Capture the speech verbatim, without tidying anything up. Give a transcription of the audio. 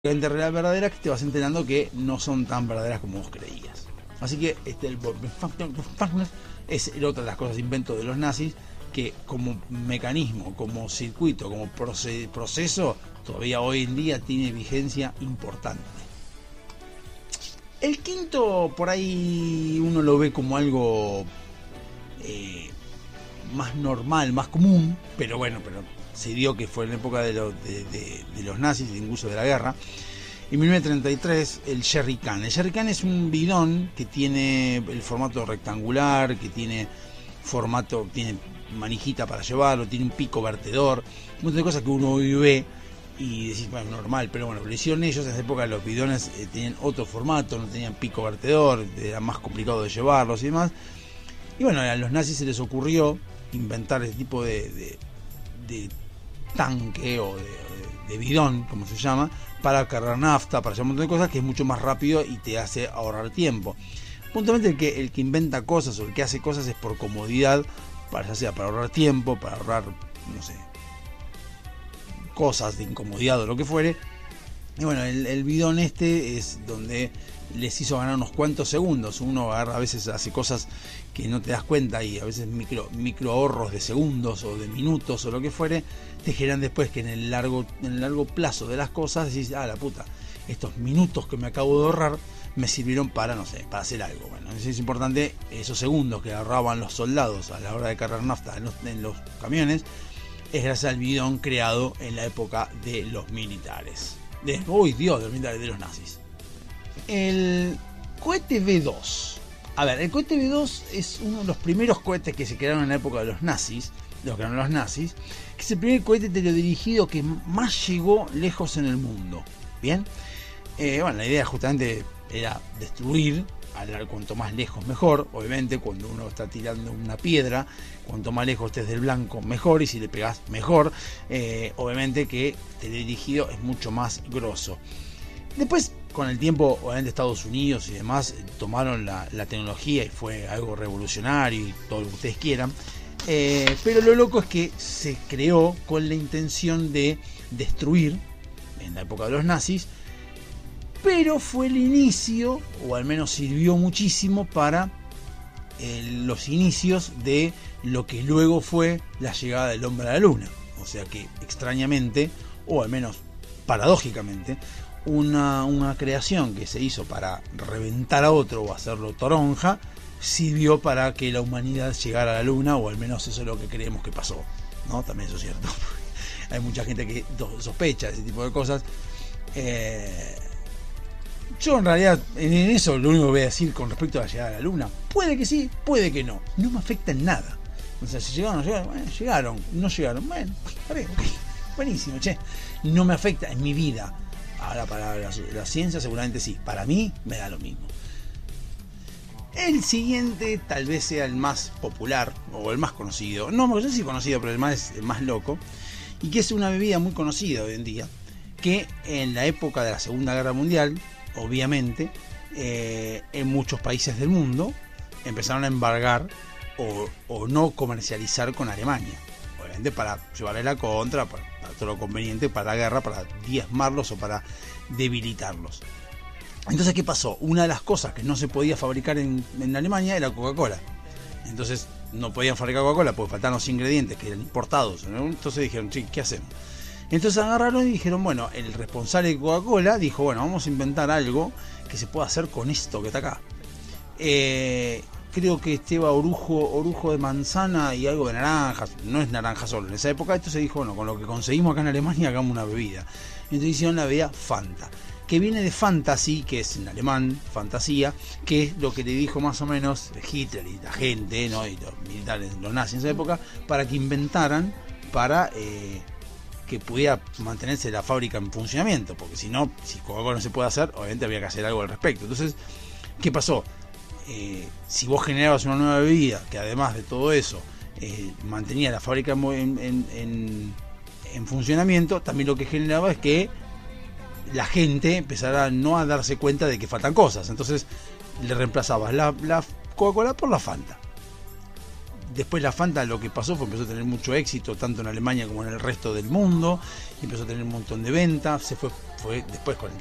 verdaderas que te vas enterando que no son tan verdaderas como vos creías. Así que este, el es otra de las cosas invento de los nazis, que como mecanismo, como circuito, como proceso, todavía hoy en día tiene vigencia importante. El quinto, por ahí uno lo ve como algo eh, más normal, más común, pero bueno, pero se dio que fue en la época de, lo, de, de, de los nazis, incluso de la guerra. En mil novecientos treinta y tres, el Jerry Can. El Jerry Can es un bidón que tiene el formato rectangular, que tiene formato, tiene manijita para llevarlo, tiene un pico vertedor, un montón de cosas que uno hoy ve y decís, bueno, normal, pero bueno, lo hicieron ellos. En esa época los bidones eh, tenían otro formato, no tenían pico vertedor, era más complicado de llevarlos y demás. Y bueno, a los nazis se les ocurrió inventar ese tipo de, de, de tanque o de, de, de bidón, como se llama, para cargar nafta, para hacer un montón de cosas, que es mucho más rápido y te hace ahorrar tiempo. Puntualmente el que, el que inventa cosas o el que hace cosas es por comodidad, para, ya sea para ahorrar tiempo, para ahorrar, no sé, cosas de incomodidad o lo que fuere. Y bueno, el, el bidón este es donde les hizo ganar unos cuantos segundos. Uno agarra, a veces hace cosas que no te das cuenta y a veces micro, micro ahorros de segundos o de minutos o lo que fuere, te generan después que en el largo, en el largo plazo de las cosas decís, ah, la puta, estos minutos que me acabo de ahorrar me sirvieron para, no sé, para hacer algo. Bueno, eso es importante, esos segundos que ahorraban los soldados a la hora de cargar nafta en los, en los camiones, es gracias al bidón creado en la época de los militares. De, uy, Dios, de los militares, de los nazis. El cohete B dos. A ver, el cohete B dos es uno de los primeros cohetes que se crearon en la época de los nazis, de los que eran los nazis, que es el primer cohete teledirigido que más llegó lejos en el mundo. Bien, eh, bueno, la idea justamente era destruir, cuanto más lejos mejor. Obviamente cuando uno está tirando una piedra, cuanto más lejos estés del blanco mejor, y si le pegás mejor. Eh, obviamente que teledirigido es mucho más grosso. Después, con el tiempo, obviamente Estados Unidos y demás tomaron la, la tecnología y fue algo revolucionario y todo lo que ustedes quieran. Eh, pero lo loco es que se creó con la intención de destruir, en la época de los nazis, pero fue el inicio, o al menos sirvió muchísimo para eh, los inicios de lo que luego fue la llegada del hombre a la luna. O sea que extrañamente, o al menos paradójicamente, una, una creación que se hizo para reventar a otro o hacerlo toronja, sirvió para que la humanidad llegara a la luna, o al menos eso es lo que creemos que pasó, ¿no? También eso es cierto. Hay mucha gente que sospecha de ese tipo de cosas. Eh, yo en realidad en eso lo único que voy a decir con respecto a la llegada a la luna, puede que sí, puede que no, no me afecta en nada. O sea, si llegaron o no llegaron, bueno, llegaron, no llegaron, bueno, está bien, okay, buenísimo, che, no me afecta en mi vida. Ahora para la, la ciencia seguramente sí, para mí me da lo mismo. El siguiente tal vez sea el más popular o el más conocido, no, no sé si conocido, pero el más, el más loco, y que es una bebida muy conocida hoy en día, que en la época de la Segunda Guerra Mundial, obviamente, eh, en muchos países del mundo empezaron a embargar o, o no comercializar con Alemania, obviamente para llevarle la contra, para, para todo lo conveniente para la guerra, para diezmarlos o para debilitarlos. Entonces, ¿qué pasó? Una de las cosas que no se podía fabricar en, en Alemania era Coca-Cola. Entonces no podían fabricar Coca-Cola porque faltaban los ingredientes que eran importados, ¿no? Entonces dijeron, sí, ¿qué hacemos? Entonces agarraron y dijeron, bueno, el responsable de Coca-Cola dijo, bueno, vamos a inventar algo que se pueda hacer con esto que está acá. Eh, creo que lleva orujo, orujo de manzana y algo de naranjas, no es naranja solo en esa época. Entonces dijo, bueno, con lo que conseguimos acá en Alemania hagamos una bebida. Entonces hicieron la bebida Fanta, que viene de Fantasy, que es en alemán, fantasía, que es lo que le dijo más o menos Hitler y la gente, ¿no? Y los militares, los nazis en esa época, para que inventaran, para... Eh, que pudiera mantenerse la fábrica en funcionamiento, porque si no, si Coca-Cola no se puede hacer, obviamente había que hacer algo al respecto. Entonces, ¿qué pasó? Eh, si vos generabas una nueva bebida, que además de todo eso eh, mantenía la fábrica en, en, en, en funcionamiento, también lo que generaba es que la gente empezara no a darse cuenta de que faltan cosas. Entonces le reemplazabas la, la Coca-Cola por la Fanta. Después la Fanta, lo que pasó fue que empezó a tener mucho éxito tanto en Alemania como en el resto del mundo, empezó a tener un montón de ventas, se fue fue después con el